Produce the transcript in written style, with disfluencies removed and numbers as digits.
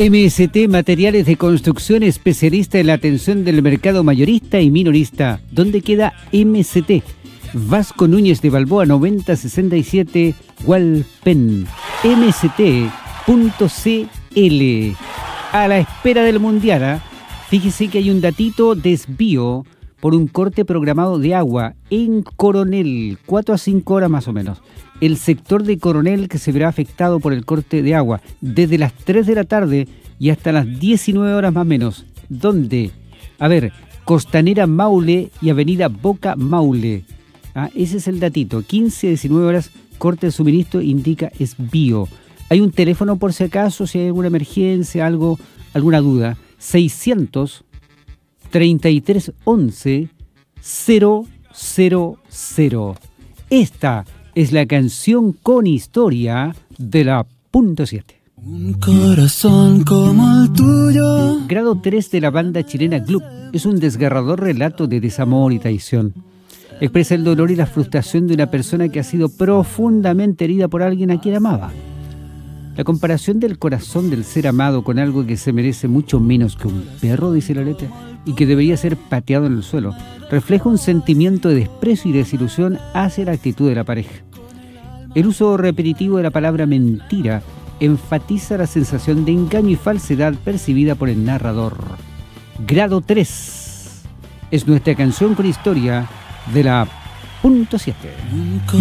MST Materiales de Construcción, especialista en la atención del mercado mayorista y minorista. ¿Dónde queda MST? Vasco Núñez de Balboa 9067, Hualpén. MST.cl. A la espera del Mundial, ¿eh? Fíjese que hay un datito: desvío por un corte programado de agua en Coronel, 4 a 5 horas más o menos. El sector de Coronel que se verá afectado por el corte de agua desde las 3 de la tarde y hasta las 19 horas más o menos. ¿Dónde? A ver, Costanera Maule y Avenida Boca Maule. Ese es el datito. 15 a 19 horas, corte de suministro, indica desvío. Hay un teléfono por si acaso, si hay alguna emergencia, alguna duda. 600 33 11 000. Esta es la canción con historia de la punto 7. Un corazón como el tuyo. Grado 3 de la banda chilena Gluck es un desgarrador relato de desamor y traición. Expresa el dolor y la frustración de una persona que ha sido profundamente herida por alguien a quien amaba. La comparación del corazón del ser amado con algo que se merece mucho menos que un perro, dice la letra, y que debería ser pateado en el suelo, refleja un sentimiento de desprecio y desilusión hacia la actitud de la pareja. El uso repetitivo de la palabra mentira enfatiza la sensación de engaño y falsedad percibida por el narrador. Grado 3 es nuestra canción con historia de la punto 7.